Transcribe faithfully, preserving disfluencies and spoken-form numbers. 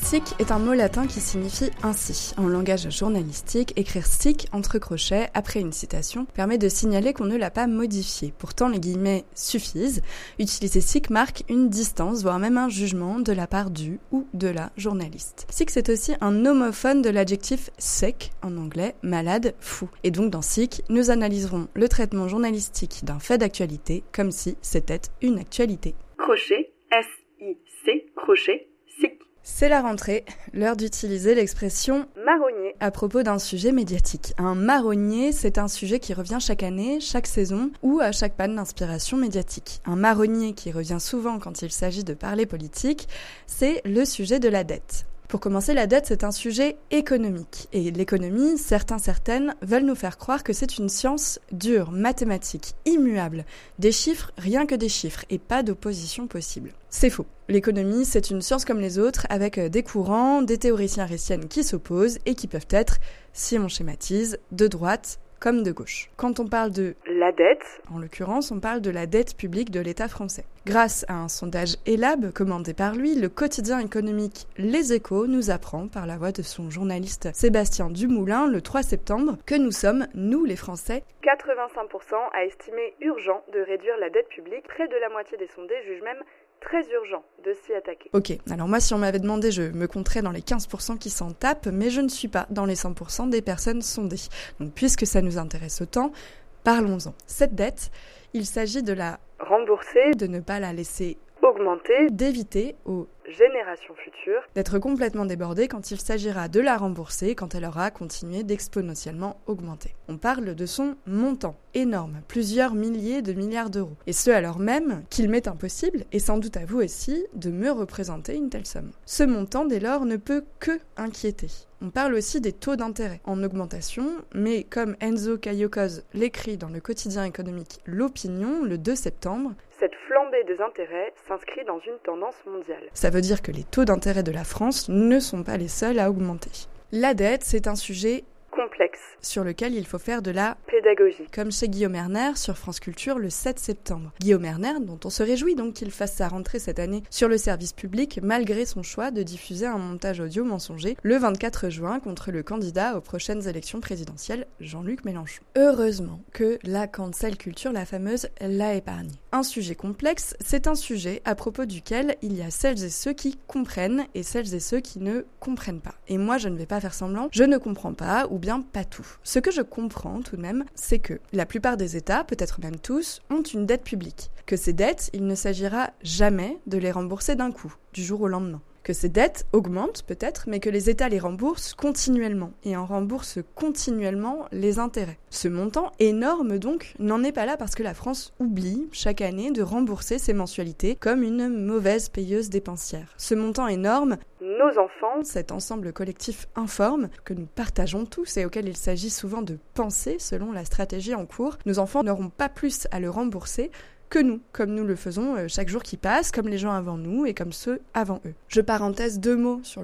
Sic est un mot latin qui signifie ainsi. En langage journalistique, écrire sic entre crochets après une citation permet de signaler qu'on ne l'a pas modifié. Pourtant, les guillemets suffisent. Utiliser sic marque une distance, voire même un jugement de la part du ou de la journaliste. Sic, c'est aussi un homophone de l'adjectif sick, en anglais, malade, fou. Et donc dans sic, nous analyserons le traitement journalistique d'un fait d'actualité comme si c'était une actualité. Crochet, S I C, crochet, sic. C'est la rentrée, l'heure d'utiliser l'expression marronnier à propos d'un sujet médiatique. Un marronnier, c'est un sujet qui revient chaque année, chaque saison ou à chaque panne d'inspiration médiatique. Un marronnier qui revient souvent quand il s'agit de parler politique, c'est le sujet de la dette. Pour commencer, la dette, c'est un sujet économique. Et l'économie, certains, certaines, veulent nous faire croire que c'est une science dure, mathématique, immuable. Des chiffres, rien que des chiffres, et pas d'opposition possible. C'est faux. L'économie, c'est une science comme les autres, avec des courants, des théoriciens réciennes qui s'opposent et qui peuvent être, si on schématise, de droite comme de gauche. Quand on parle de la dette, en l'occurrence, on parle de la dette publique de l'État français. Grâce à un sondage Ellab commandé par lui, le quotidien économique Les Échos nous apprend, par la voix de son journaliste Sébastien Dumoulin, le trois septembre, que nous sommes, nous les Français, quatre-vingt-cinq pour cent a estimé urgent de réduire la dette publique. Près de la moitié des sondés jugent même très urgent de s'y attaquer. Ok, alors moi si on m'avait demandé, je me compterais dans les quinze pour cent qui s'en tapent, mais je ne suis pas dans les cent pour cent des personnes sondées. Donc puisque ça nous intéresse autant, parlons-en. Cette dette, il s'agit de la rembourser, de ne pas la laisser augmenter, d'éviter aux générations futures d'être complètement débordée quand il s'agira de la rembourser quand elle aura continué d'exponentiellement augmenter. On parle de son montant, énorme, plusieurs milliers de milliards d'euros. Et ce alors même qu'il m'est impossible, et sans doute à vous aussi, de me représenter une telle somme. Ce montant, dès lors, ne peut que inquiéter. On parle aussi des taux d'intérêt en augmentation, mais comme Enzo Cagliocose l'écrit dans le quotidien économique L'Opinion le deux septembre, cette flambée des intérêts s'inscrit dans une tendance mondiale. Ça veut dire que les taux d'intérêt de la France ne sont pas les seuls à augmenter. La dette, c'est un sujet complexe sur lequel il faut faire de la pédagogie. Comme chez Guillaume Erner sur France Culture le sept septembre. Guillaume Erner, dont on se réjouit donc qu'il fasse sa rentrée cette année sur le service public, malgré son choix de diffuser un montage audio mensonger le vingt-quatre juin contre le candidat aux prochaines élections présidentielles, Jean-Luc Mélenchon. Heureusement que la cancel culture, la fameuse, l'a épargné. Un sujet complexe, c'est un sujet à propos duquel il y a celles et ceux qui comprennent et celles et ceux qui ne comprennent pas. Et moi, je ne vais pas faire semblant, je ne comprends pas ou bien pas tout. Ce que je comprends tout de même, c'est que la plupart des États, peut-être même tous, ont une dette publique. Que ces dettes, il ne s'agira jamais de les rembourser d'un coup, du jour au lendemain. Que ces dettes augmentent peut-être, mais que les États les remboursent continuellement et en remboursent continuellement les intérêts. Ce montant énorme donc n'en est pas là parce que la France oublie chaque année de rembourser ses mensualités comme une mauvaise payeuse dépensière. Ce montant énorme, nos enfants, cet ensemble collectif informe que nous partageons tous et auquel il s'agit souvent de penser selon la stratégie en cours, nos enfants n'auront pas plus à le rembourser que nous, comme nous le faisons chaque jour qui passe, comme les gens avant nous et comme ceux avant eux. Je parenthèse deux mots sur